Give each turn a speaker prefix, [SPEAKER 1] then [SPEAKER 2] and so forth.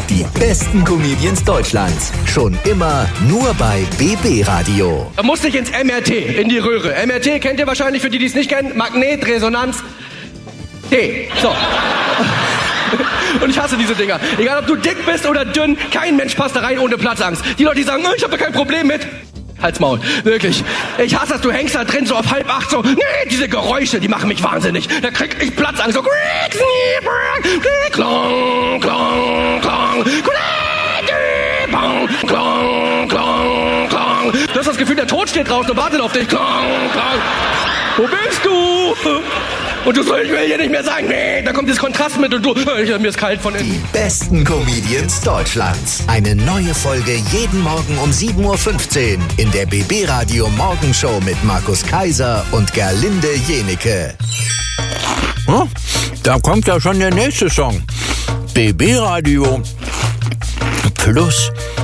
[SPEAKER 1] Die besten Comedians Deutschlands. Schon immer nur bei BB Radio.
[SPEAKER 2] Da musste ich ins MRT, in die Röhre. MRT kennt ihr wahrscheinlich, für die, die es nicht kennen. Magnetresonanz T. So. Und ich hasse diese Dinger. Egal, ob du dick bist oder dünn, kein Mensch passt da rein ohne Platzangst. Die Leute, die sagen, ich habe da kein Problem mit. Halt's Maul. Wirklich. Ich hasse das, du hängst da drin so auf 7:30 so. Nee, diese Geräusche, die machen mich wahnsinnig. Da krieg ich Platzangst. So. Klong, klong, klong. Klong, klong, klong. Du hast das Gefühl, der Tod steht draußen und wartet auf dich. Klong, klong. Wo bist du? Und du sollst, ich will hier nicht mehr sagen, nee, da kommt das Kontrastmittel und mir ist kalt von innen.
[SPEAKER 1] Die besten Comedians Deutschlands. Eine neue Folge jeden Morgen um 7:15 Uhr in der BB Radio Morgenshow mit Markus Kaiser und Gerlinde Jenike.
[SPEAKER 3] Hm? Da kommt ja schon der nächste Song. BB Radio Plus